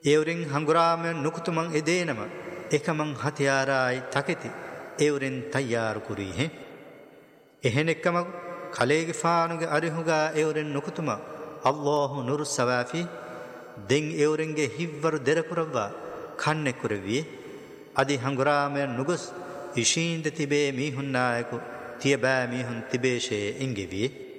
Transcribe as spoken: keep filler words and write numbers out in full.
ඒවරින් හංගුරාමෙන් නුකුතුමන් එදේනම එකමං හතියාරායි තකෙති ඒවරින් තයියාරු කුරීහෙ එහෙන එක්කම කලේගේ ෆානුගේ අරිහුගා ඒවරින් නුකුතුම අල්ලාහු නුරු සවාෆි දෙන් ඒවරින්ගේ හිව්වරු දෙරකුරවා කන්නේ කුරවියේ අදි හංගුරාමෙන් නුගස් ඉෂීන්ද තිබේ මීහුන්නායකු තියබෑ මීහුන් තිබේෂේ ඉංගෙවියේ